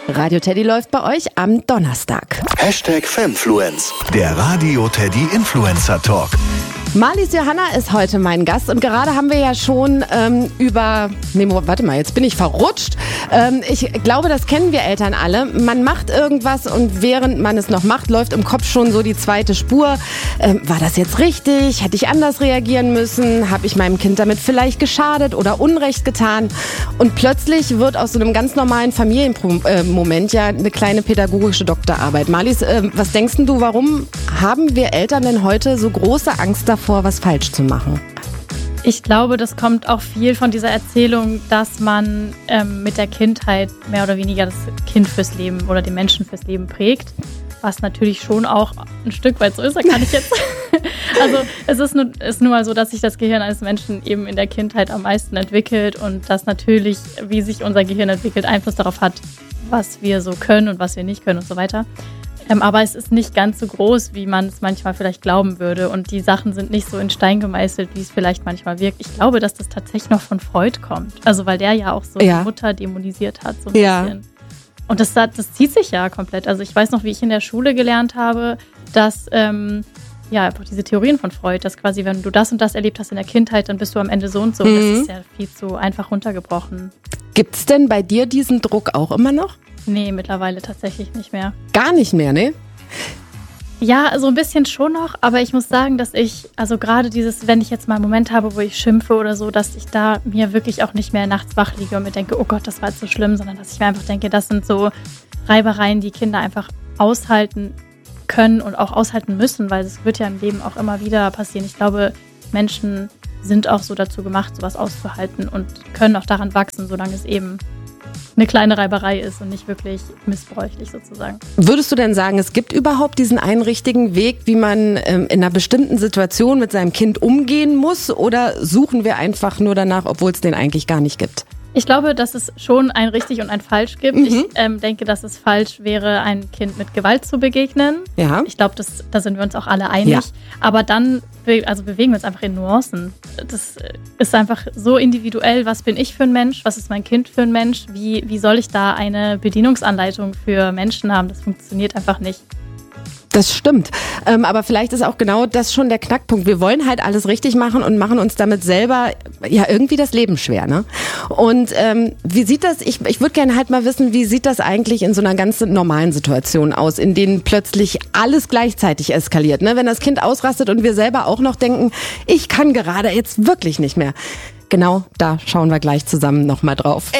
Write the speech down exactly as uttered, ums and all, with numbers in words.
Radio Teddy läuft bei euch am Donnerstag. Hashtag Femfluence, der Radio Teddy Influencer Talk. Marlies Johanna ist heute mein Gast und gerade haben wir ja schon ähm, über, nee, warte mal, jetzt bin ich verrutscht. Ähm, ich glaube, das kennen wir Eltern alle. Man macht irgendwas und während man es noch macht, läuft im Kopf schon so die zweite Spur. Ähm, war das jetzt richtig? Hätte ich anders reagieren müssen? Habe ich meinem Kind damit vielleicht geschadet oder Unrecht getan? Und plötzlich wird aus so einem ganz normalen Familienmoment ja eine kleine pädagogische Doktorarbeit. Marlies, äh, was denkst du, warum haben wir Eltern denn heute so große Angst davor, vor, was falsch zu machen? Ich glaube, das kommt auch viel von dieser Erzählung, dass man ähm, mit der Kindheit mehr oder weniger das Kind fürs Leben oder den Menschen fürs Leben prägt, was natürlich schon auch ein Stück weit so ist, da kann ich jetzt. Also es ist nur, ist nun mal so, dass sich das Gehirn eines Menschen eben in der Kindheit am meisten entwickelt und dass natürlich, wie sich unser Gehirn entwickelt, Einfluss darauf hat, was wir so können und was wir nicht können und so weiter. Ähm, aber es ist nicht ganz so groß, wie man es manchmal vielleicht glauben würde. Und die Sachen sind nicht so in Stein gemeißelt, wie es vielleicht manchmal wirkt. Ich glaube, dass das tatsächlich noch von Freud kommt. Also weil der ja auch so ja. die Mutter dämonisiert hat, so ein ja. bisschen. Und das, das zieht sich ja komplett. Also ich weiß noch, wie ich in der Schule gelernt habe, dass ähm, ja einfach diese Theorien von Freud, dass quasi, wenn du das und das erlebt hast in der Kindheit, dann bist du am Ende so und so. Mhm. Das ist ja viel zu einfach runtergebrochen. Gibt's denn bei dir diesen Druck auch immer noch? Nee, mittlerweile tatsächlich nicht mehr. Gar nicht mehr, ne? Ja, so ein bisschen schon noch, aber ich muss sagen, dass ich, also gerade dieses, wenn ich jetzt mal einen Moment habe, wo ich schimpfe oder so, dass ich da mir wirklich auch nicht mehr nachts wach liege und mir denke, oh Gott, das war jetzt so schlimm, sondern dass ich mir einfach denke, das sind so Reibereien, die Kinder einfach aushalten können und auch aushalten müssen, weil es wird ja im Leben auch immer wieder passieren. Ich glaube, Menschen sind auch so dazu gemacht, sowas auszuhalten und können auch daran wachsen, solange es eben eine kleine Reiberei ist und nicht wirklich missbräuchlich sozusagen. Würdest du denn sagen, es gibt überhaupt diesen einen richtigen Weg, wie man ähm, in einer bestimmten Situation mit seinem Kind umgehen muss, oder suchen wir einfach nur danach, obwohl es den eigentlich gar nicht gibt? Ich glaube, dass es schon ein richtig und ein falsch gibt. Mhm. Ich ähm, denke, dass es falsch wäre, ein Kind mit Gewalt zu begegnen. Ja. Ich glaube, das, da sind wir uns auch alle einig. Ja. Aber dann be- also bewegen wir uns einfach in Nuancen. Das ist einfach so individuell. Was bin ich für ein Mensch? Was ist mein Kind für ein Mensch? Wie, wie soll ich da eine Bedienungsanleitung für Menschen haben? Das funktioniert einfach nicht. Das stimmt. Ähm, aber vielleicht ist auch genau das schon der Knackpunkt. Wir wollen halt alles richtig machen und machen uns damit selber ja irgendwie das Leben schwer, ne? Und ähm, wie sieht das, ich, ich würde gerne halt mal wissen, wie sieht das eigentlich in so einer ganz normalen Situation aus, in denen plötzlich alles gleichzeitig eskaliert, ne? Wenn das Kind ausrastet und wir selber auch noch denken, ich kann gerade jetzt wirklich nicht mehr. Genau, da schauen wir gleich zusammen nochmal drauf.